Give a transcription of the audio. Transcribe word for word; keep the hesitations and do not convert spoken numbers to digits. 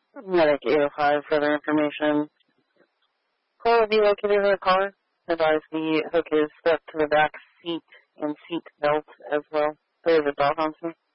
Medic eight oh five, further information. Call will be located in the car. Advise the hook is strapped to the back seat and seat belt as well. There is a dog on me.